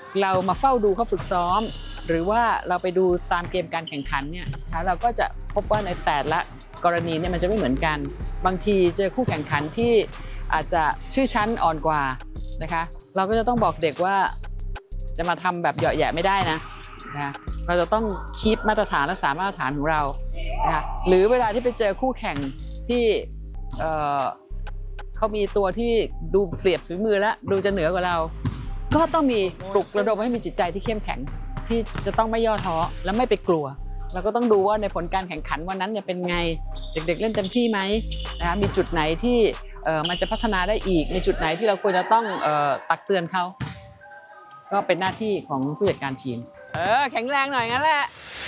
เรามาเฝ้าดูเขาฝึกซ้อมหรือว่าเราไปดูตามเกมการแข่งขันเนี่ยเราก็จะพบว่าในแต่ละกรณีเนี่ยมันจะไม่เหมือนกันบางทีเจอคู่แข่งขันที่อาจจะชื่อชั้นอ่อนกว่านะคะเราก็จะต้องบอกเด็กว่าจะมาทำแบบเหยาะแหยะไม่ได้นะเราจะต้องคีปมาตรฐานรักษามาตรฐานของเรานะคะหรือเวลาที่ไปเจอคู่แข่งที่เขามีตัวที่ดูเปรียบฝีมือแล้วดูจะเหนือกว่าเราก็ต้องมีปลุกระดมให้มีจิตใจที่เข้มแข็งที่จะต้องไม่ย่อท้อและไม่ไปกลัวเราก็ต้องดูว่าในผลการแข่งขันวันนั้นเนี่ยเป็นไงเด็กๆเล่นเต็มที่ไหมนะคะมีจุดไหนที่มันจะพัฒนาได้อีกในจุดไหนที่เราควรจะต้องตักเตือนเขาก็เป็นหน้าที่ของผู้จัดการทีมแข็งแรงหน่อยงั้นแหละ